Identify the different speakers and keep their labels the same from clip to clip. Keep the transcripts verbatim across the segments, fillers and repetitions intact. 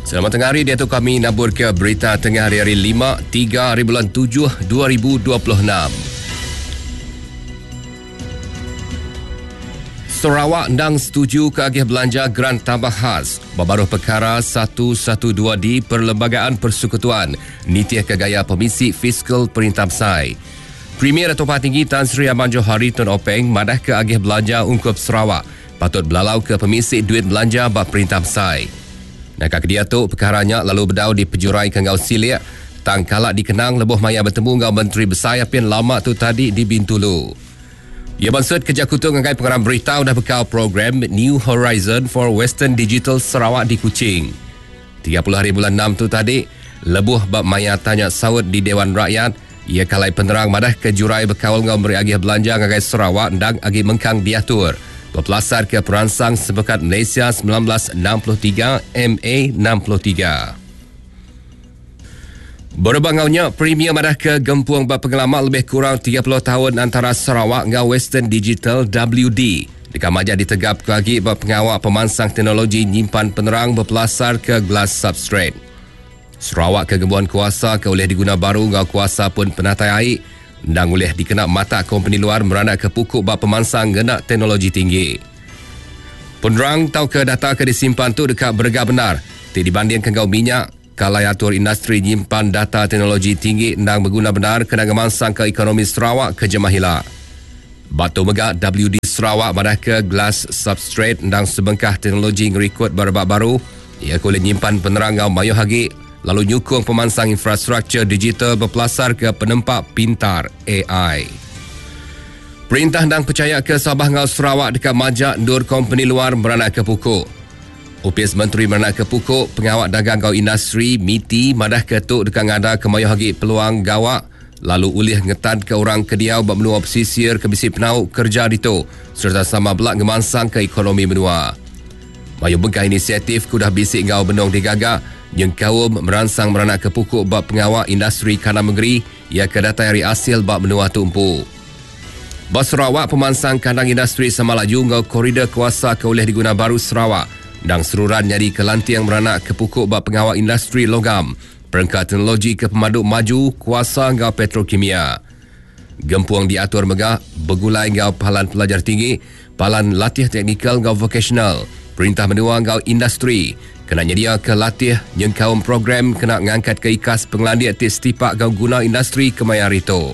Speaker 1: Selamat tengah hari, Datuk kami nabur ke berita tengah hari-hari lima, tiga hari bulan tujuh, dua ribu dua puluh enam. Sarawak ndang setuju ke agih belanja geran tambah khas. Babaruh perkara seratus dua belas D Perlembagaan Persekutuan Nitih Kegaya Pemisi Fiskal Perintah Besar. Premier Datuk Tinggi Tan Sri Aman Johari Tun Openg madah ke agih belanja ungkup Sarawak patut belalau ke pemisi duit belanja bak Perintah Besar. Nakak dia tu perkaranya lalu berdau di pejurai ke ngau silik tang kalak dikenang lebuh maya bertemu ngau Menteri Besar Yapin lama tu tadi di Bintulu. Ia maksud kerja kutu ngagai pengarang berita sudah bekal program New Horizon for Western Digital Sarawak di Kuching. tiga puluh hari bulan enam tu tadi lebuh bab maya tanya sawut di Dewan Rakyat. Ia kalai penerang madah ke jurai berkawal ngau beri agih belanja ngagai Sarawak ndang agi mengkang diatur. Berpelasar ke peransang Sepekat Malaysia sembilan belas enam puluh tiga M A enam puluh tiga. Berbangaunya Premier madah ke gempuang berpengalaman lebih kurang tiga puluh tahun antara Sarawak dengan Western Digital W D. Dekat majak ditegap ke lagi berpengawal pemansang teknologi nyimpan penerang berpelasar ke glass substrate. Sarawak ke gembuan kuasa ke oleh diguna baru dengan kuasa pun penatai air dan boleh dikenal mata company luar merana ke pukuk bab pemansang genak teknologi tinggi. Penerang tahu ke data ke disimpan tu dekat berga benar. Ti dibanding ke ngau minyak, kalai atur industri nyimpan data teknologi tinggi dan berguna benar kena ngemansang ke ekonomi Sarawak ke jemahila. Batu megak W D Sarawak madah ke glass substrate dan sebengkah teknologi ngerikut berbak baru. Ia boleh nyimpan penerang ngau mayu hagi lalu nyukung pemansang infrastruktur digital berpelasar ke penempak pintar A I. Perintah dan percaya ke Sabah ngau Sarawak dekat majak dur company luar beranak ke pukuk. Upis Menteri beranak ke pukuk, pengawak dagang ngau industri M I T I madah ke tuk dekat ngada kemayu hagi peluang gawak lalu ulih ngetan ke orang kediau bak menua pesisir ke bisi penauk kerja dito serta sama belak ngemansang ke ekonomi menua. Mayu begah inisiatif kudah bisik ngau benong digagak yang kaum meransang beranak ke pukuk bab pengawal industri kandang negeri ia kedatai hari hasil bab menua tumpu. Bas Sarawak pemansang kandang industri sama laju ngau koridor kuasa ke oleh diguna baru Sarawak dan seruran nyari kelantiang beranak ke pukuk bab pengawal industri logam perangkat teknologi ke pemaduk maju kuasa ngau petrokimia. Gempuang diatur megah bergulai ngau pahalan pelajar tinggi, pahalan latih teknikal ngau vocational, perintah menua ngau industri kena nyedia ke latih yang kaum program kena ngangkat ke ikas penglandia tis tipak gau guna industri kemayar itu.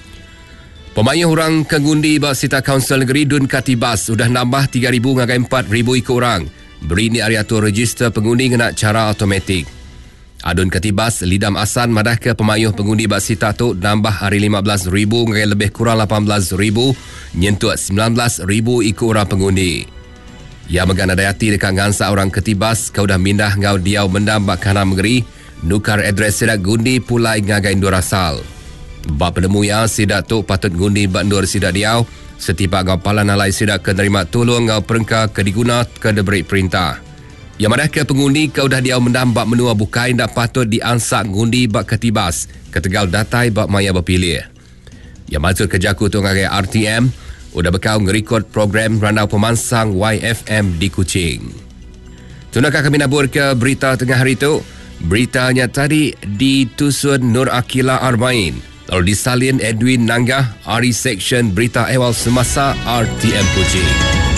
Speaker 1: Pemain orang kengundi bak Sita Kaunsil Negeri Dun Katibas sudah nambah tiga ribu ngagai empat ribu ikut orang. Beri ni ariatur register pengundi kena cara automatik. Adun Katibas lidam asan madah ke pemayuh pengundi bak Sita tu nambah hari lima belas ribu ngagai lebih kurang lapan belas ribu nyentuh sembilan belas ribu ikut orang pengundi. Ia megana dayati dekat ngansa orang Ketibas kau dah mindah ngau diau mendam bak kanam negeri nukar adres sidak gundi pulai ngagai ndur asal. Bak penemu ya sidak tu patut gundi bak ndur sidak diau setiap ngau palan alai sidak ke nerima tolong ngau perengka ke diguna ke diberi perintah. Ia madah ke pengundi kau dah diau mendam bak menua bukai dak patut diansak gundi bak Ketibas ketegal datai bak maya berpilih. Ia maksud kerjaku tu ngagai R T M udah bekau ngerikod program ranau pemansang Y F M di Kuching. Tunakah kami nabur ke berita tengah hari itu? Beritanya tadi ditusun Nur Akila Arbain, lalu disalin Edwin Nanggah, R E Section Berita Awal Semasa R T M Kuching.